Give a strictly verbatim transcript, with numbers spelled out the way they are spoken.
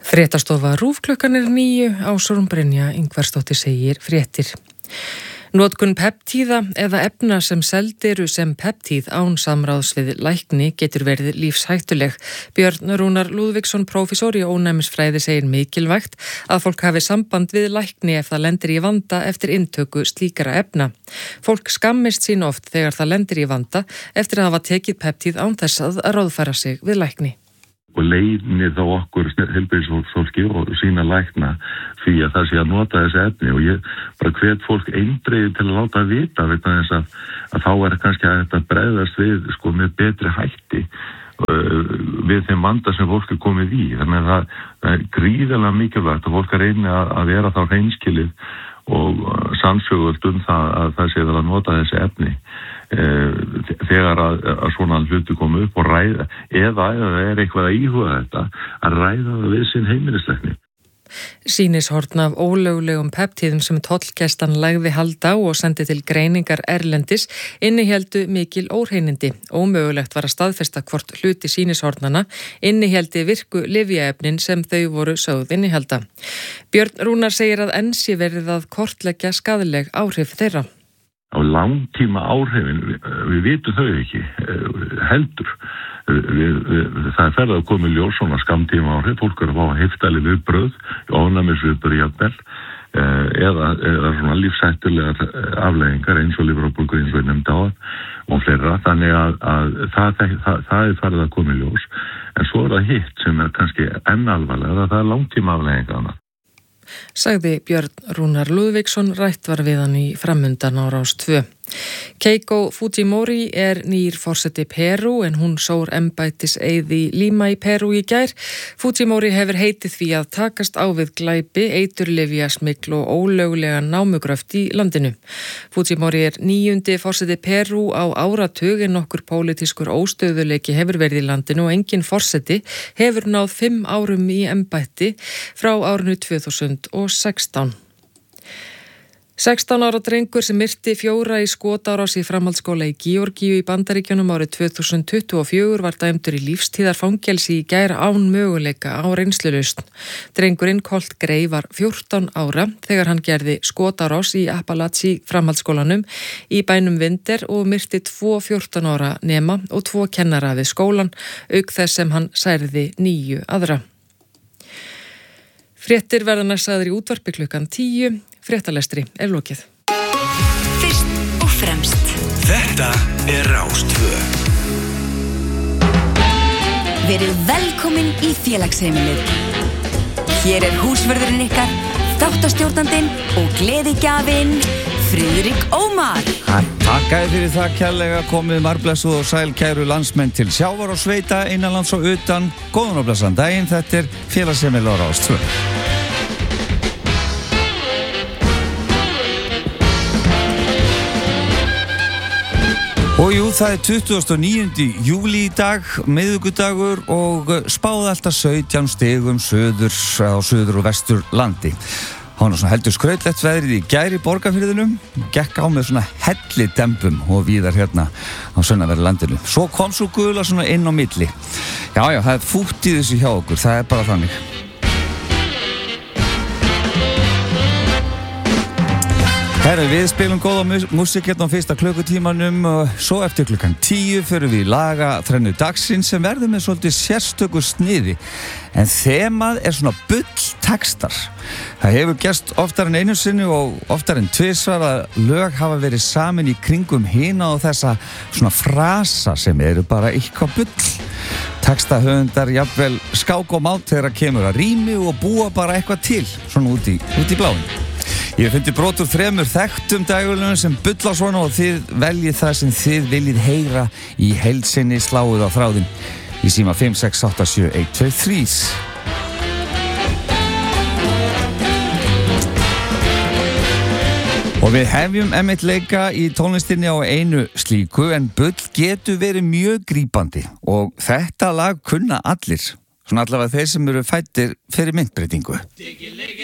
Fréttastofa RÚV klukkan er níu, Ásrún Brynja Ingvarsdóttir segir fréttir. Notkun peptíða eða efna sem seld eru sem peptíð án samráðs við lækni getur verið lífshættuleg. Björn Rúnar Lúðvíksson, prófessor í ónæmisfræði, segir mikilvægt að fólk hafi samband við lækni ef það lendir í vanda eftir inntöku slíkra efna. Fólk skammist sín oft þegar það lendir í vanda eftir að hafa tekið peptíð án þess að ráðfæra sig við lækni. Og leiðni þá okkur heilbrigðisfólki og sína lækna því að það sé að nota þessi efni og ég bara hvet fólk eindregið til að láta vita vegna þess að, að þá er kannski að þetta bregðast við sko með betri hætti uh, við þeim vanda sem fólk er komið í. Þannig að það, það er gríðarlega mikilvægt að fólk er reyni að, að vera þá hreinskilið og sannsögult um það að það sé vel að nota þessi efni þegar að, að svona hluti komu upp og ræða eða eða er eitthvað að íhuga þetta að ræða það við sinn heimilislækni. Sýnishorn af ólöglegum peptíðum sem tollgæslan lagði hald á og sendi til greiningar erlendis innihéldu mikil óhreinindi. Ómögulegt var að staðfesta hvort hluti sýnishornana innihéldi virku lyfjaefnin sem þau voru sögð innihalda. Björn Rúnar segir að enn sé verið að kortleggja skaðleg áhrif þeirra. Á langtíma áhrifin, við, við vitum þau ekki heldur. Við, við, það er ferð að koma í ljós svona skammtíma áhrif, fólk er að fá heftæli viðbrögð, ónæmisviðbrögð jafnvel, eða, eða svona lífshættulegar afleiðingar eins og lifrarbólgu eins og ég nefndi á og fleira, þannig að, að það, það, það er ferð að koma í ljós. En svo er það hitt sem er kannski enn alvarlega, það er langtíma afleiðingarna. Sagði Björn Rúnar Lúðvíksson, rætt var við hann í framundan á Rás tvö. Keiko Fujimori er nýr forseti Perú en hún sór embættiseið í Lima í Perú í gær. Fujimori hefur heitið því að takast á við glæpi, eiturlyfjasmygl og ólöglega námugröft í landinu. Fujimori er níundi forseti Perú á áratug en nokkur pólitískur óstöðuleiki hefur verið í landinu og engin forseti hefur náð fimm árum í embætti frá árinu tvö þúsund og sextán. sextán ára drengur sem myrti fjóra í skotárás í framhaldsskóla í Georgíu í Bandaríkjunum árið tvö þúsund tuttugu og fjögur var dæmdur í lífstíðarfangelsi í gær án möguleika á reynslulausn. Drengurinn Colt Gray var fjórtán ára þegar hann gerði skotárás í Appalachia framhaldsskólanum í bænum Winder og myrti tvo fjórtán ára nema og tvo kennara við skólan, auk þess sem hann særði níu aðra. Fréttir verða næst sagðar í útvarpi klukkan tíu. Fréttalestri er lokið. Fyrst og fremst. Þetta er Rás tvö. Verið velkomin í félagsheimilið. Hér er húsvörðurinn ykkar, þáttastjórnandinn og gleðigjafinn Friðrik Ómar. Takkaði fyrir það kærlega, komið marblessuð og sæl kæru landsmenn til sjávar og sveita, innanlands og utan. Góðan og blessan daginn, þetta er félagsheimilið á Rás tvö. Og jú, það er tuttugasta og níunda júlí í dag, miðvikudagur og spáð alltaf sautján stigum söður á söður og vestur landi. Það var svona heldur skrautlegt veðrið í gær í Borgarfirðinum, gekk á með svona hellidembum og víðar hérna á sunnanverðu landinu. Svo kom svo gula svona inn á milli. Já, já, það er fútt í þessu hjá okkur, það er bara þannig. Herra, við spilum góða músík hérna á fyrsta klukkutímanum og svo eftir klukkan tíu fyrir við í laga þrennu dagsins sem verður með svolítið sérstöku sniði. En þemað er svona bulltextar. Það hefur gerst oftar en einu sinni og oftar en tvisvar að lög hafa verið samin í kringum hina og þessa svona frasa sem eru bara eitthvað bull. Textahöfundar jafnvel skák og mát þegar kemur að rími og búa bara eitthvað til svona út í, út í bláin. Ég fundi brot úr þremur þekktum dægurlunum sem bulla svona og þið veljið það sem þið viljið heyra í heild sinni, sláið á þráðin í síma fimm sex átta sjö eitt tvö þrjú. Og við hefjum einmitt leika í tónlistinni á einu slíku en bull getur verið mjög grípandi og þetta lag kunna allir, svona allavega þeir sem eru fæddir fyrir myndbreytingu.